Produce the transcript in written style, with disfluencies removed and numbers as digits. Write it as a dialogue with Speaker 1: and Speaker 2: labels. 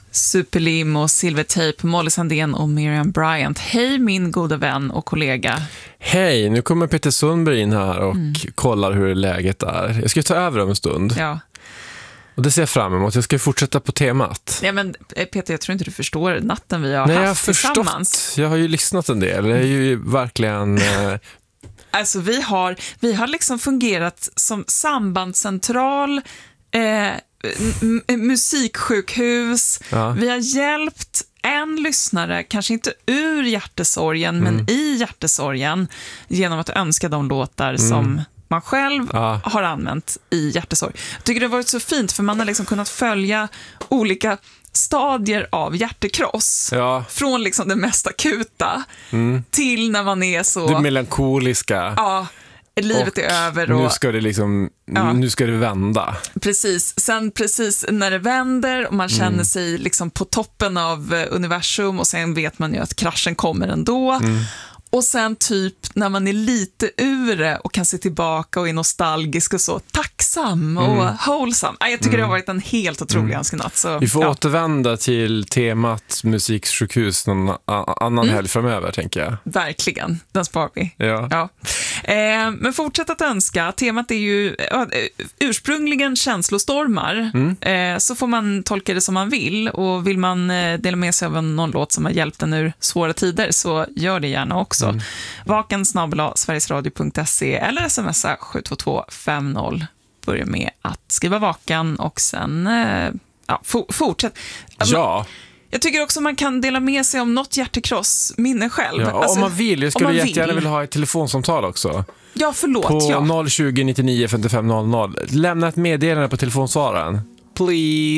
Speaker 1: Superlim och Silvertape, Molly Sandén och Miriam Bryant. Hej min goda vän och kollega.
Speaker 2: Hej, nu kommer Peter Sundberg in här och kollar hur läget är. Jag ska ta över om en stund.
Speaker 1: Ja.
Speaker 2: Och det ser jag fram emot. Jag ska fortsätta på temat.
Speaker 1: Ja, men Peter, jag tror inte du förstår natten vi har haft tillsammans.
Speaker 2: Förstått. Jag har ju lyssnat en del. Det är ju verkligen...
Speaker 1: Alltså vi har liksom fungerat som sambandscentral, musiksjukhus.
Speaker 2: Ja.
Speaker 1: Vi har hjälpt en lyssnare, kanske inte ur hjärtesorgen, men i hjärtesorgen, genom att önska de låtar som man själv har använt i hjärtesorg. Jag tycker det har varit så fint, för man har liksom kunnat följa olika stadier av hjärtekross.
Speaker 2: Ja.
Speaker 1: Från liksom det mest akuta till när man är så...
Speaker 2: Det melankoliska.
Speaker 1: Ja, livet är över. Och,
Speaker 2: nu ska det liksom... Nu ska det vända.
Speaker 1: Precis. Sen precis när det vänder och man känner sig liksom på toppen av universum, och sen vet man ju att kraschen kommer ändå. Och sen typ när man är lite ur det och kan se tillbaka och är nostalgisk och så tacksam och wholesome. Jag tycker det har varit en helt otrolig önskenatt. Så,
Speaker 2: vi får återvända till temat musiksjukhus någon annan helg framöver, tänker jag.
Speaker 1: Verkligen, den spar vi.
Speaker 2: Ja.
Speaker 1: Men fortsätt att önska. Temat är ju ursprungligen känslostormar. Så får man tolka det som man vill. Och vill man dela med sig av någon låt som har hjälpt en ur svåra tider, så gör det gärna också. vaken@sverigesradio.se eller smsa 72250. Börja med att skriva vaken och sen fortsätt.
Speaker 2: Ja.
Speaker 1: Jag tycker också man kan dela med sig om något hjärtekross minne själv.
Speaker 2: Ja,
Speaker 1: alltså,
Speaker 2: om man vill. Jag skulle jättegärna vilja ha ett telefonsamtal också.
Speaker 1: Ja, förlåt.
Speaker 2: På 020 99 55 00. Lämna ett meddelande på telefonsvararen. Please.